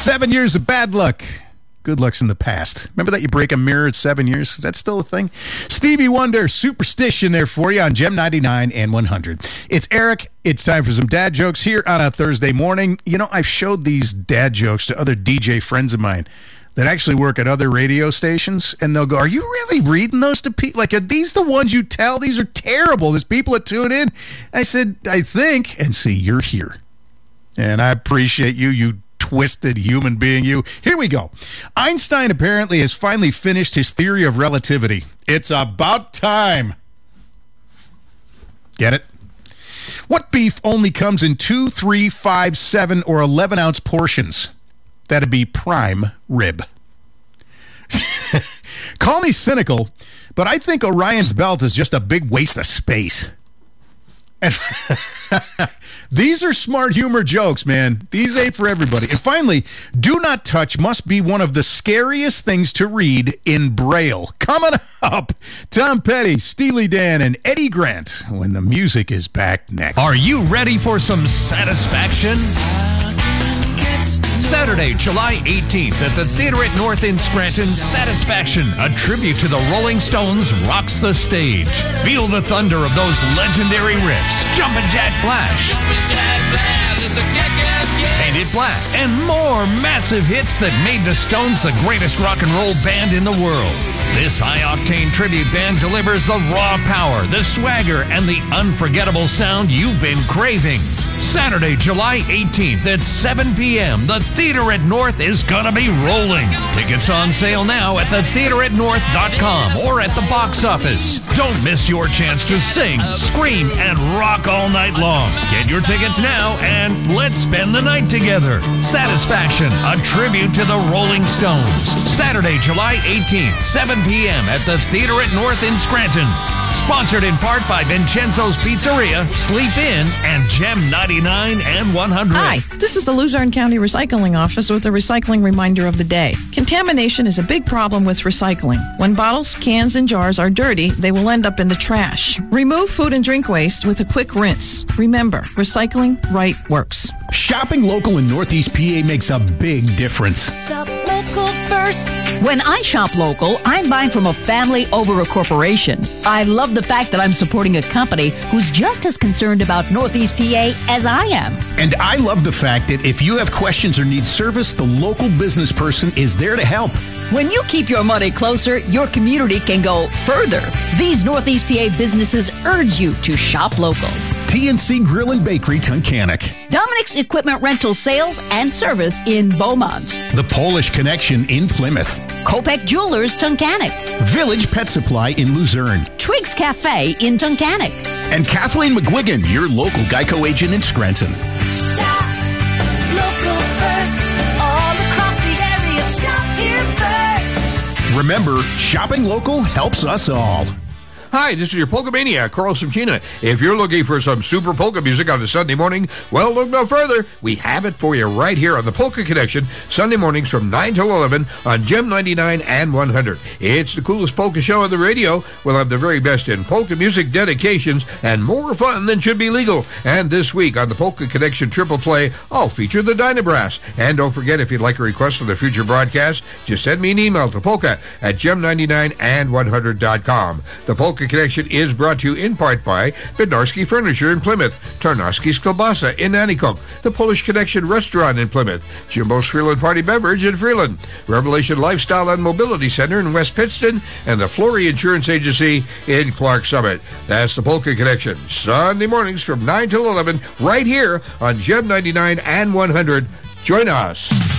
7 years of bad luck. Good luck's in the past. Remember that you break a mirror at 7 years? Is that still a thing? Stevie Wonder, Superstition there for you on Gem 99 and 100. It's Eric. It's time for some dad jokes here on a Thursday morning. You know, I've showed these dad jokes to other DJ friends of mine that actually work at other radio stations, and they'll go, are you really reading those to people? Like, are these the ones you tell? These are terrible. There's people that tune in. I said, I think, and see, you're here. And I appreciate you, you twisted human being, you. Here we go. Einstein apparently has finally finished his theory of relativity. It's about time. Get it? What beef only comes in 2, 3, 5, 7, or 11-ounce portions? That'd be prime rib. Call me cynical, but I think Orion's belt is just a big waste of space. And these are smart humor jokes, man. These ain't for everybody. And finally, do not touch must be one of the scariest things to read in Braille. Coming up, Tom Petty, Steely Dan, and Eddie Grant when the music is back next. Are you ready for some satisfaction? Saturday, July 18th at the Theater at North in Scranton, Satisfaction, a tribute to the Rolling Stones, rocks the stage. Feel the thunder of those legendary riffs. Jumpin' Jack Flash. Paint It Black. And more massive hits that made the Stones the greatest rock and roll band in the world. This high-octane tribute band delivers the raw power, the swagger, and the unforgettable sound you've been craving. Saturday, July 18th at 7 p.m., the Theater at North is gonna be rolling. Tickets on sale now at thetheateratnorth.com or at the box office. Don't miss your chance to sing, scream, and rock all night long. Get your tickets now and let's spend the night together. Satisfaction, a tribute to the Rolling Stones. Saturday, July 18th, 7 p.m. at the Theater at North in Scranton. Sponsored in part by Vincenzo's Pizzeria, Sleep Inn, and Gem 99 and 100. Hi, this is the Luzerne County Recycling Office with a recycling reminder of the day. Contamination is a big problem with recycling. When bottles, cans, and jars are dirty, they will end up in the trash. Remove food and drink waste with a quick rinse. Remember, recycling right works. Shopping local in Northeast PA makes a big difference. Shop local first. When I shop local, I'm buying from a family over a corporation. I love the fact that I'm supporting a company who's just as concerned about Northeast PA as I am. And I love the fact that if you have questions or need service, the local business person is there to help. When you keep your money closer, your community can go further. These Northeast PA businesses urge you to shop local. TNC Grill and Bakery, Tunkhannock. Dominic's Equipment Rental Sales and Service in Beaumont. The Polish Connection in Plymouth. Kopek Jewelers, Tunkhannock. Village Pet Supply in Luzerne. Twiggs Cafe in Tunkhannock. And Kathleen McGuigan, your local Geico agent in Scranton. Shop local first. All across the area, shop here first. Remember, shopping local helps us all. Hi, this is your Polka Maniac, Carl Simchina. If you're looking for some super polka music on a Sunday morning, well, look no further. We have it for you right here on the Polka Connection, Sunday mornings from 9 till 11 on Gem 99 and 100. It's the coolest polka show on the radio. We'll have the very best in polka music, dedications, and more fun than should be legal. And this week on the Polka Connection Triple Play, I'll feature the Dynabrass. And don't forget, if you'd like a request for the future broadcast, just send me an email to polka@gem99and100.com. The Polka Connection is brought to you in part by Bednarski Furniture in Plymouth, Tarnowski's Kielbasa in Nanticoke, the Polish Connection Restaurant in Plymouth, Jimbo's Freeland Party Beverage in Freeland, Revelation Lifestyle and Mobility Center in West Pittston, and the Flory Insurance Agency in Clark Summit. That's the Polka Connection, Sunday mornings from 9 till 11, right here on Gem 99 and 100. Join us.